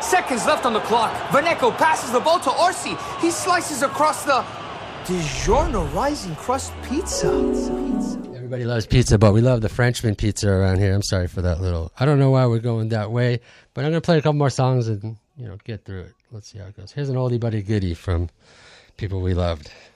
Seconds left on the clock. Vaneco passes the ball to Orsi. He slices across the DiGiorno Rising Crust Pizza. Everybody loves pizza, but we love the Frenchman pizza around here. I'm sorry for that little... I don't know why we're going that way, but I'm going to play a couple more songs and, get through it. Let's see how it goes. Here's an oldie but a goodie from people we loved.